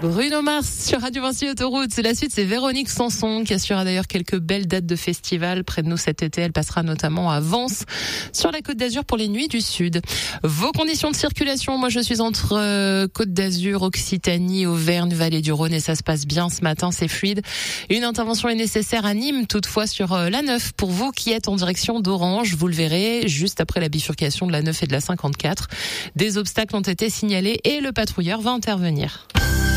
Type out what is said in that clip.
Bruno Mars sur Radio Vinci Autoroute. C'est la suite, c'est Véronique Sanson qui assurera d'ailleurs quelques belles dates de festival près de nous cet été. Elle passera notamment à Vence sur la Côte d'Azur pour les Nuits du Sud. Vos conditions de circulation, moi je suis entre Côte d'Azur, Occitanie, Auvergne, Vallée du Rhône et ça se passe bien ce matin, c'est fluide. Une intervention est nécessaire à Nîmes toutefois sur la 9 pour vous qui êtes en direction d'Orange. Vous le verrez juste après la bifurcation de la 9 et de la 54. Des obstacles ont été signalés et le patrouilleur va intervenir.